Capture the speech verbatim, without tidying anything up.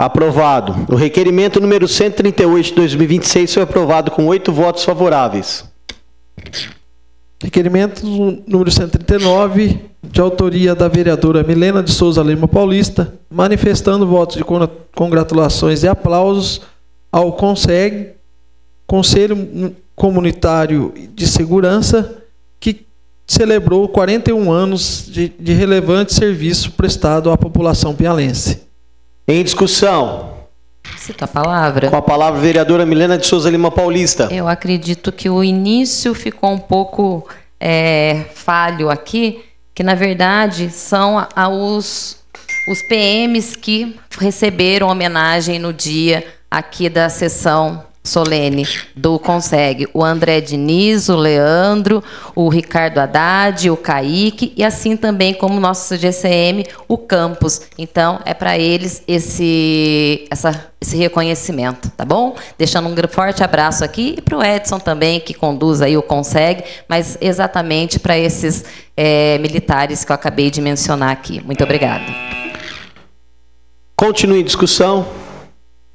Aprovado. O requerimento número cento e trinta e oito de dois mil e vinte e seis foi aprovado com oito votos favoráveis. Requerimento número cento e trinta e nove, de autoria da vereadora Milena de Souza Lima Paulista, manifestando votos de congratulações e aplausos ao CONSEG, Conselho Comunitário de Segurança, que celebrou quarenta e um anos de, de relevante serviço prestado à população pialense. Em discussão. Cito a palavra. Com a palavra, a vereadora Milena de Souza Lima Paulista. Eu acredito que o início ficou um pouco é, falho aqui, que na verdade são a, a, os, os P Ms que receberam homenagem no dia aqui da sessão solene do CONSEG, o André Diniz, o Leandro, o Ricardo Haddad, o Kaique, e assim também como nosso G C M, o Campos. Então, é para eles esse, essa, esse reconhecimento, tá bom? Deixando um forte abraço aqui e para o Edson também, que conduz aí o CONSEG, mas exatamente para esses é, militares que eu acabei de mencionar aqui. Muito obrigada. Continue em discussão.